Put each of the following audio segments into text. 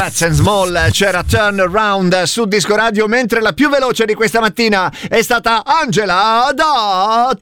and Small, c'era Turn Around su Disco Radio, mentre la più veloce di questa mattina è stata Angela da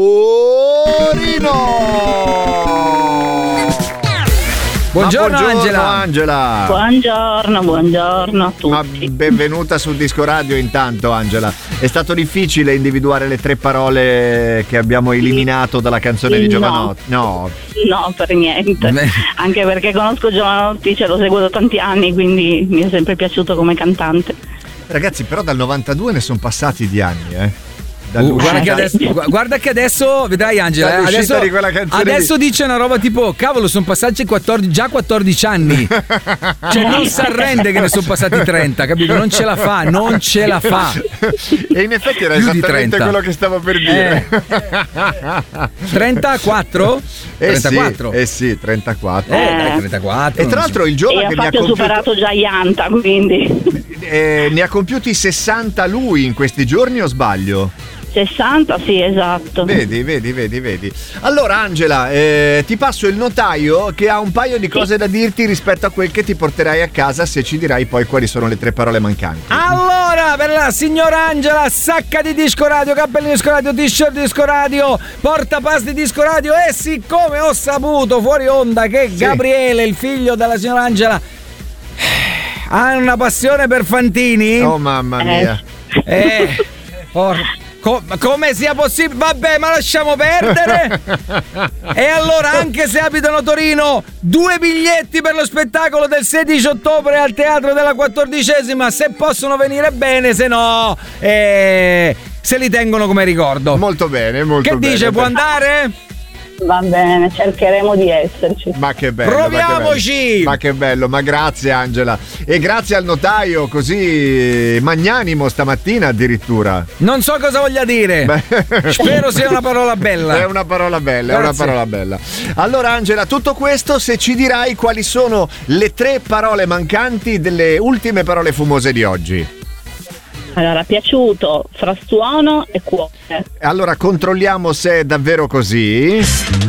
Torino. Buongiorno Angela. Buongiorno a tutti. Benvenuta su Disco Radio intanto, Angela. È stato difficile individuare le 3 parole che abbiamo eliminato dalla canzone di Giovanotti? No, per niente. Anche perché conosco Giovanotti, ce l'ho seguito tanti anni, quindi mi è sempre piaciuto come cantante. Ragazzi, però dal 92 ne sono passati di anni, guarda che adesso vedrai, Angela, adesso dice una roba tipo cavolo, sono passati 14 anni. Cioè non si arrende che ne sono passati 30, capito? Non ce la fa. E in effetti era esattamente quello che stavo per dire. 34? 34. Sì, 34. Dai, 34. E tra l'altro il giorno che ha superato già Ianta, quindi ne ha compiuti 60 lui in questi giorni, o sbaglio? 60, sì, esatto. Vedi. Allora Angela, ti passo il notaio che ha un paio di cose da dirti rispetto a quel che ti porterai a casa, se ci dirai poi quali sono le 3 parole mancanti. Allora, per la signora Angela, sacca di Disco Radio, cappellino Disco Radio, t-shirt Disco Radio, portapasti Disco Radio, e siccome ho saputo fuori onda che Gabriele, il figlio della signora Angela, ha una passione per Fantini. Oh mamma mia. Come sia possibile? Vabbè, ma lasciamo perdere. E allora, anche se abitano a Torino, 2 biglietti per lo spettacolo del 16 ottobre al Teatro della 14ª, se possono venire bene, se no se li tengono come ricordo. Molto bene, molto bene. Che dice, può andare? Va bene, cercheremo di esserci. Ma che bello. Proviamoci. Ma che bello, ma grazie Angela. E grazie al notaio, così magnanimo stamattina addirittura. Non so cosa voglia dire. Spero sia una parola bella. È una parola bella, Allora Angela, tutto questo se ci dirai quali sono le 3 parole mancanti delle ultime parole fumose di oggi. Allora, piaciuto, frastuono e cuore. Allora controlliamo se è davvero così.